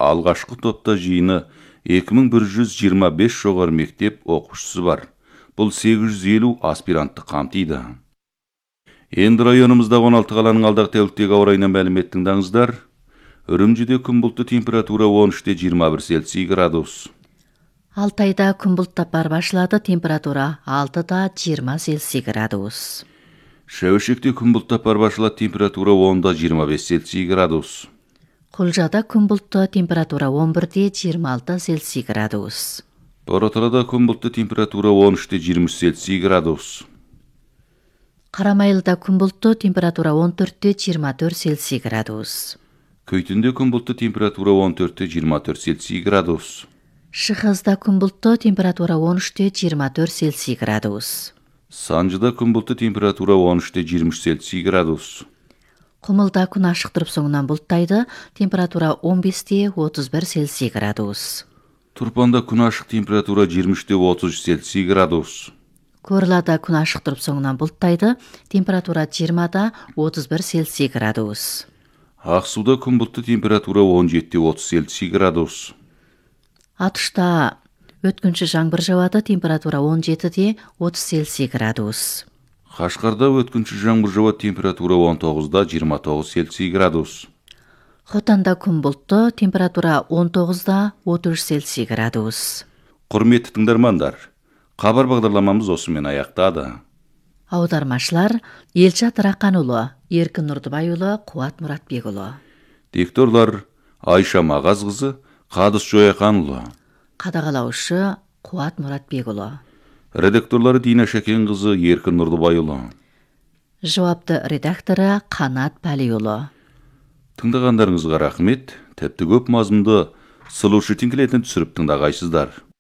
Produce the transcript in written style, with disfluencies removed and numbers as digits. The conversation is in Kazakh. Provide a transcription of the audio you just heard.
алғашқы топта жиыны 2125 жоғары мектеп оқушысы бар. Бұл 850 аспирантты қамтиды. Енді районымызда 16 қаланың алдағы тәуліктегі ауа райынан мәлімет тыңдаңыздар. Үрімжіде күн бұлтты, температура 13-21 Цельсий градус. Алтайда күн бұлттап бар башылады, температура 6-20 Цельсий градус. Шәуешекте күн бұлттап бар башылады, температура 10-25 Цельсий градус. Құлжада күн бұлтты, температура 11-26 Цельсий градус. Бороталада күн бұлтты, температура 13-20 Цельсий градус. Қарамайлыда күн бұлтты, температура 14-24 Цельсий градус. Көйтінде күн бұлтты, температура 14-24 Цельсий градус. Шығызда күн бұлтты, температура 13-24 Цельсий градус. Санжыда күн бұлтты, температура 13-23 Цельсий градус. Құмылда күн ашық тұрып соңынан бұлттайды, температура 15-31 Цельсий градус. Турпанда күн ашық, температура 23-30 Цельсий градус. Көрлада күн ашық тұрып соңынан бұлттайды, температура 20-31 Цельсий градус. Ақсуда күн бұлтты, температура 17-30 Цельсий градус. Атышта өткінші жаңбыр жауады, температура 17-30 Цельсий градус. Қашқарда өткінші жаңбыр жауады, температура 19-29 Цельсий градус. Хотанда күн бұлтты, температура 19-30 Цельсий градус. Құрметті тыңдармандар, хабар бағдарламамыз осымен аяқтады. Аудармашылар Елшат Рақанұлы, Еркін Нұрдыбайұлы, Қуат Мұратбекұлы. Дикторлар Айша Мағазқызы, Қадыс Жояқанұлы. Қадағалаушы Қуат Мұратбекұлы. Редакторлары Дина Шәкенқызы, Еркін Нұрдыбайұлы. Жауапты редакторы Қанат Пәлиұлы. Тыңдағандарыңызға рахмет, тәпті көп мазмұнды сұлушы теңкілетін түсіріп тыңдағайсыздар.